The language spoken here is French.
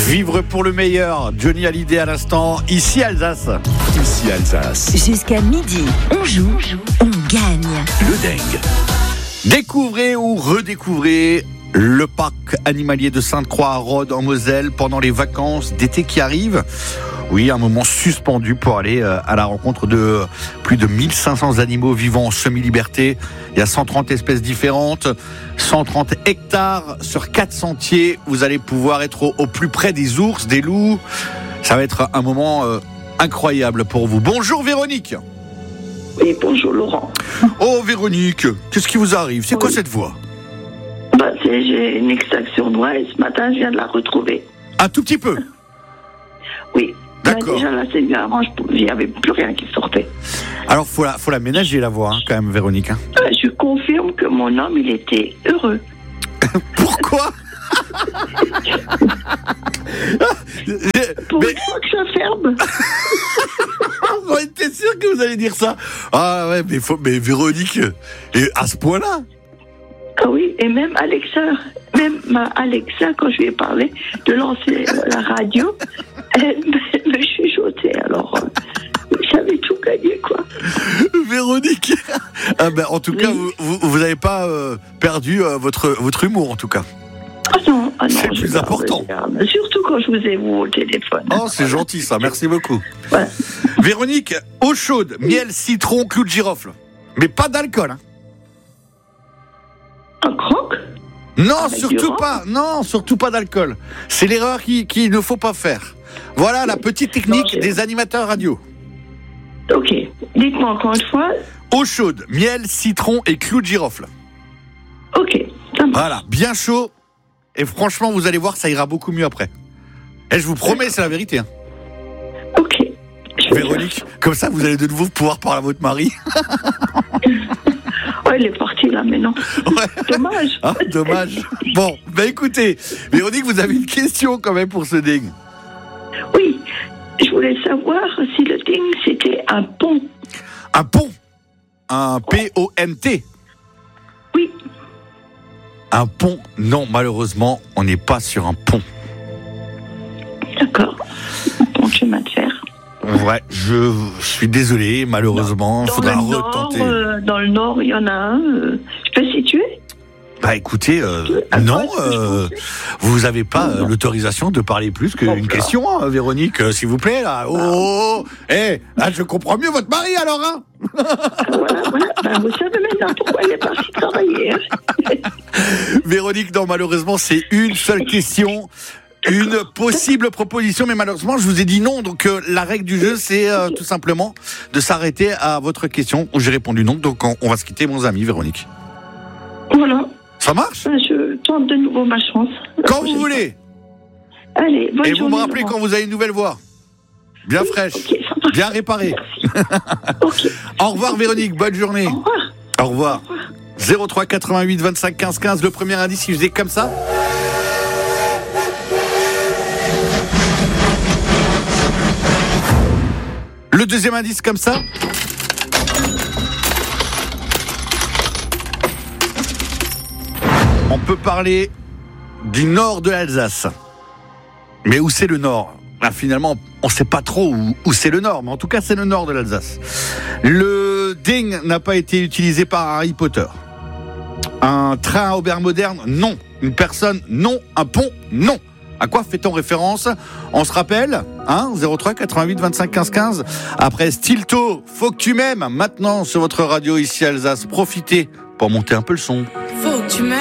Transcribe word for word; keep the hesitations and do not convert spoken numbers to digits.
Vivre pour le meilleur, Johnny Hallyday à l'instant, ici Alsace. Ici Alsace. Jusqu'à midi, on joue, on gagne. Le dingue. Découvrez ou redécouvrez le parc animalier de Sainte-Croix à Rhodes en Moselle pendant les vacances d'été qui arrivent. Oui, un moment suspendu pour aller à la rencontre de plus de mille cinq cents animaux vivant en semi-liberté. Il y a cent trente espèces différentes, cent trente hectares sur quatre sentiers. Vous allez pouvoir être au, au plus près des ours, des loups. Ça va être un moment euh, incroyable pour vous. Bonjour Véronique. Oui, bonjour Laurent. Oh Véronique, qu'est-ce qui vous arrive? C'est quoi Oui. cette voix? Bah, c'est, j'ai une extraction de voix et ce matin je viens de la retrouver. Un tout petit peu. Oui. D'accord. Bah, déjà là c'est bien, avant je- il n'y avait plus rien qui sortait. Alors faut la, faut la ménager la voix hein, quand même Véronique. Hein. Euh, je confirme que mon homme il était heureux. Pourquoi? Pour Mais une fois que ça ferme. on était sûr que vous allez dire ça. Ah ouais, mais, faut, mais Véronique, et à ce point-là? Ah oui, et même Alexa, même ma Alexa, quand je lui ai parlé de lancer euh, la radio, elle me, me chuchotait. Alors, euh, j'avais tout gagné, quoi. Véronique, ah ben, en tout cas, Oui. vous vous n'avez pas euh, perdu euh, votre votre humour en tout cas. Ah non, ah non, C'est le je plus garde, important. je garde. Surtout quand je vous ai vous au téléphone. Oh, c'est gentil ça, merci beaucoup. Voilà. Véronique, eau chaude, miel, citron, clou de girofle, mais pas d'alcool. Hein. Un croque? Non, Avec du surtout rhum pas. Non, surtout pas d'alcool. C'est l'erreur qui qu'il ne faut pas faire. Voilà la petite technique Non, c'est- des animateurs radio. Ok, dites-moi encore une fois. Eau chaude, miel, citron et clou de girofle. Ok, ça marche. Voilà, bien chaud. Et franchement, vous allez voir, ça ira beaucoup mieux après. Et je vous promets, c'est la vérité. Hein. Ok. Je vais Véronique, comme ça, vous allez de nouveau pouvoir parler à votre mari. faire. Ouais, il est parti là, mais non. Ouais. Dommage. Ah, dommage. Bon, bah écoutez, Véronique, vous avez une question quand même pour ce ding. Oui, je voulais savoir si le ding c'était un pont. Un pont. Un P O N T. Oui. Un pont. Non, malheureusement, on n'est pas sur un pont. D'accord. Pont de chemin de fer. Ouais, je suis désolé, malheureusement, il Dans faudra le retenter. Nord, euh, dans le Nord, il y en a un. euh, je peux situer? Bah écoutez, euh, À non, quoi est-ce que je euh, pensais vous n'avez pas euh, Non. l'autorisation de parler plus qu'une Bon, question, hein, Véronique, euh, s'il vous plaît, là. Oh, oh, oh. Eh, là, je comprends mieux votre mari, alors, hein. Ah, voilà, voilà. Ben, vous savez maintenant pourquoi il est parti travailler. Hein. Véronique, non, malheureusement, c'est une seule question. Une possible proposition, mais malheureusement, je vous ai dit non. Donc, euh, la règle du jeu, c'est euh, tout simplement de s'arrêter à votre question où j'ai répondu non. Donc, on, on va se quitter, mon ami, Véronique. Voilà. Ça marche? Ben, je tente de nouveau ma chance. La Quand prochaine vous fois. voulez. Allez, bonne Et vous journée, me rappelez Laurent. quand vous avez une nouvelle voix. Bien fraîche, Ok, ça marche. bien réparée. Ok. Au revoir, Véronique. Bonne journée. Au revoir. Au revoir. zéro trois quatre-vingt-huit vingt-cinq quinze quinze. Le premier indice, il faisait comme ça. Le deuxième indice comme ça. On peut parler du nord de l'Alsace. Mais où c'est le nord? Ah, finalement, on ne sait pas trop où, où c'est le nord, mais en tout cas, c'est le nord de l'Alsace. Le ding n'a pas été utilisé par Harry Potter. Un train à Aubert moderne? Non. Une personne? Non. Un pont? Non. À quoi fait-on référence? On se rappelle, hein, zéro trois quatre-vingt-huit vingt-cinq quinze quinze. Après Stilto, faut que tu m'aimes. Maintenant, sur votre radio ici à Alsace, profitez pour monter un peu le son. Faut que tu m'aimes.